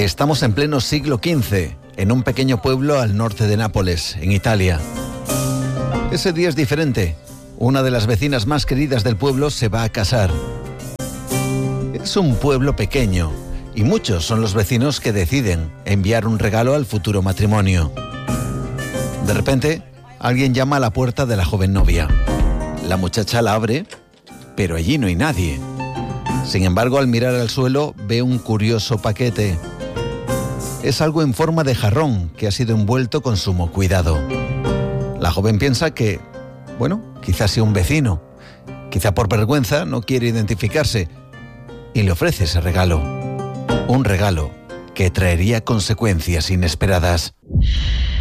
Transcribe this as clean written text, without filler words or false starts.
Estamos en pleno siglo XV, en un pequeño pueblo al norte de Nápoles, en Italia. Ese día es diferente. Una de las vecinas más queridas del pueblo se va a casar. Es un pueblo pequeño y muchos son los vecinos que deciden enviar un regalo al futuro matrimonio. De repente, alguien llama a la puerta de la joven novia. La muchacha la abre, pero allí no hay nadie. Sin embargo, al mirar al suelo, ve un curioso paquete. Es algo en forma de jarrón que ha sido envuelto con sumo cuidado. La joven piensa que, quizás sea un vecino. Quizá por vergüenza no quiere identificarse y le ofrece ese regalo. Un regalo que traería consecuencias inesperadas.